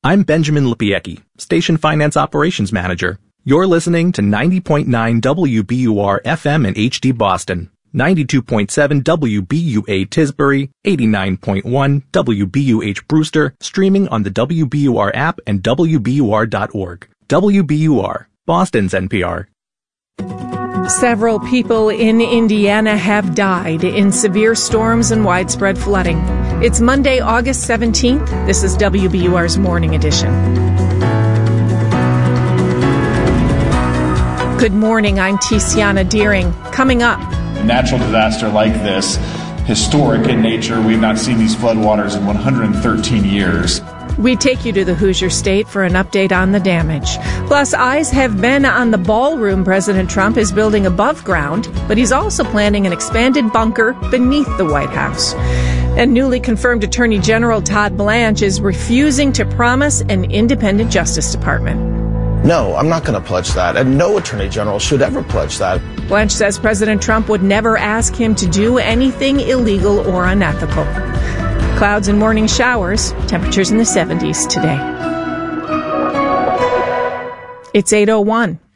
I'm Benjamin Lipiecki, Station Finance Operations Manager. You're listening to 90.9 WBUR FM in HD Boston, 92.7 WBUA Tisbury, 89.1 WBUH Brewster, streaming on the WBUR app and WBUR.org. WBUR, Boston's NPR. Several people in Indiana have died in severe storms and widespread flooding. It's Monday, August 17th. This is WBUR's Morning Edition. Good morning, I'm Tiziana Deering. Coming up. A natural disaster like this, historic in nature, we've not seen these floodwaters in 113 years. We take you to the Hoosier State for an update on the damage. Plus, eyes have been on the ballroom President Trump is building above ground, but he's also planning an expanded bunker beneath the White House. And newly confirmed Attorney General Todd Blanche is refusing to promise an independent Justice Department. No, I'm not going to pledge that, and no Attorney General should ever pledge that. Blanche says President Trump would never ask him to do anything illegal or unethical. Clouds and morning showers, temperatures in the 70s today. It's 8:01.